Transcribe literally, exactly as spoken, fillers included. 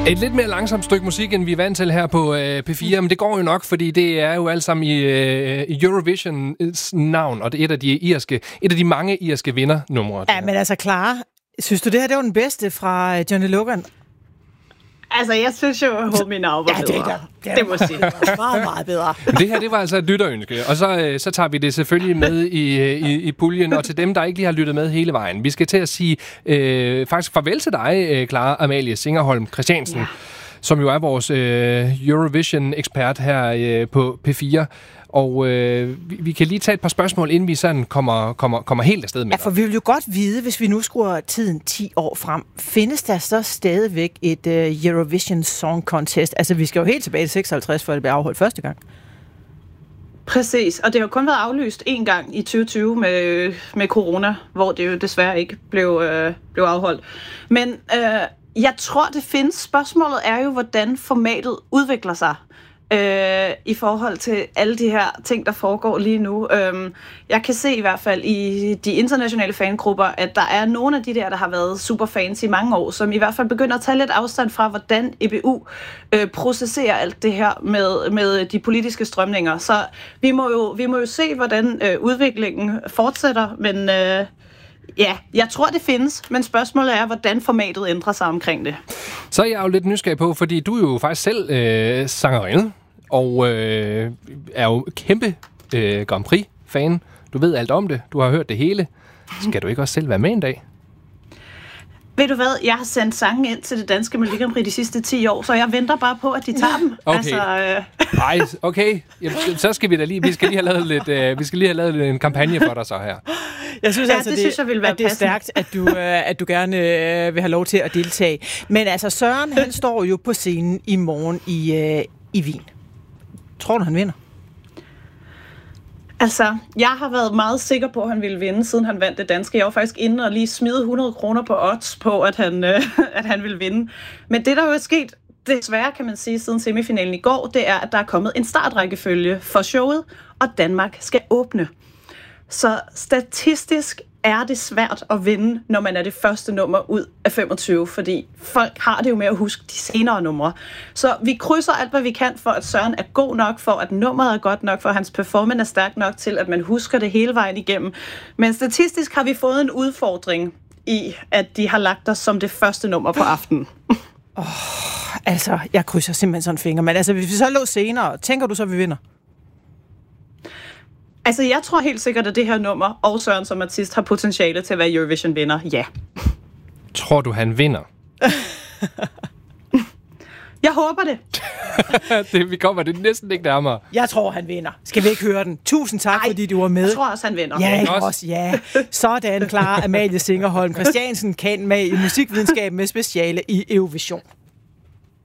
Et lidt mere langsomt stykke musik, end vi er vant til her på øh, P fire, men det går jo nok, fordi det er jo alt sammen i øh, Eurovisions navn, og det er et af de irske, et af de mange irske vindernumre. Ja, men altså, Clara, synes du, det her det var den bedste fra Johnny Logan? Altså, jeg synes jo, at Hold Me Now var ja, bedre. det, er, det, det må sige. Meget, meget bedre. Det her, det var altså et lytterønske, og så, så tager vi det selvfølgelig med i, i, i puljen, og til dem, der ikke lige har lyttet med hele vejen. Vi skal til at sige øh, faktisk farvel til dig, Clara Amalie Singerholm Christiansen, ja. Som jo er vores øh, Eurovision-ekspert her øh, på P fire. Og øh, vi, vi kan lige tage et par spørgsmål, inden vi sådan kommer, kommer, kommer helt afsted med. Ja, for vi vil jo godt vide, hvis vi nu skruer tiden ti år frem, findes der så stadigvæk et uh, Eurovision Song Contest? Altså, vi skal jo helt tilbage til seksoghalvtreds, før det blev afholdt første gang. Præcis, og det har kun været aflyst én gang i tyve tyve med, med corona, hvor det jo desværre ikke blev, øh, blev afholdt. Men øh, jeg tror, det findes. Spørgsmålet er jo, hvordan formatet udvikler sig. Øh, i forhold til alle de her ting, der foregår lige nu. Øh, jeg kan se i hvert fald i de internationale fangrupper, at der er nogle af de der, der har været superfans i mange år, som i hvert fald begynder at tage lidt afstand fra, hvordan E B U øh, processerer alt det her med, med de politiske strømninger. Så vi må jo, vi må jo se, hvordan øh, udviklingen fortsætter, men øh, ja, jeg tror, det findes, men spørgsmålet er, hvordan formatet ændrer sig omkring det. Så er jeg jo lidt nysgerrig på, fordi du er jo faktisk selv øh, sangerinde, og øh, er jo kæmpe øh, Grand Prix-fan. Du ved alt om det, du har hørt det hele. Skal du ikke også selv være med en dag? Ved du hvad, jeg har sendt sangen ind til det danske Melodi Grand Prix de sidste ti år, så jeg venter bare på, at de tager dem. Okay. Altså, øh... Ej, okay. Jamen, så skal vi da lige, vi skal lige have lavet lidt, øh, vi skal lige have lavet en kampagne for dig så her. Jeg synes ja, altså, det, det, synes jeg vil være at det er stærkt, at du, øh, at du gerne øh, vil have lov til at deltage. Men altså, Søren, han står jo på scenen i morgen i, øh, i Wien. Tror du, han vinder? Altså, jeg har været meget sikker på, at han ville vinde, siden han vandt det danske. Jeg var faktisk inde og lige smide hundrede kroner på odds på, at han, øh, at han ville vinde. Men det, der jo er sket, desværre kan man sige, siden semifinalen i går, det er, at der er kommet en startrækkefølge for showet, og Danmark skal åbne. Så statistisk er det svært at vinde, når man er det første nummer ud af femogtyve, fordi folk har det jo med at huske de senere numre. Så vi krydser alt, hvad vi kan, for at Søren er god nok, for at nummeret er godt nok, for at hans performance er stærk nok til, at man husker det hele vejen igennem. Men statistisk har vi fået en udfordring i, at de har lagt os som det første nummer på aftenen. Oh, altså, jeg krydser simpelthen sådan en finger. Men altså, hvis vi så lå senere, tænker du så, at vi vinder? Altså, jeg tror helt sikkert, at det her nummer og Søren som artist har potentiale til at være Eurovision-vinder. Ja. Tror du, han vinder? Jeg håber det. det. Vi kommer det næsten ikke nærmere. Jeg tror, han vinder. Skal vi ikke høre den? Tusind tak, Ej, fordi du var med. Jeg tror også, han vinder. Ja, ikke også? Ja. Sådan, Clara Amalie Singerholm Christiansen, kan med i musikvidenskab med speciale i Eurovision.